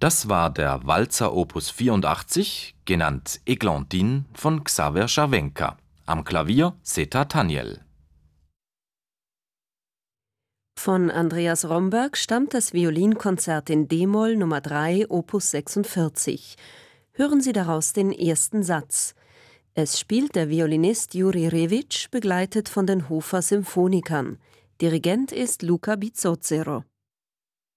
Das war der Walzer Opus 84, genannt Églantine von Xaver Scharwenka. Am Klavier Zeta Taniel. Von Andreas Romberg stammt das Violinkonzert in d-Moll Nummer 3, Opus 46. Hören Sie daraus den ersten Satz. Es spielt der Violinist Juri Revic, begleitet von den Hofer Symphonikern. Dirigent ist Luca Bizzozero.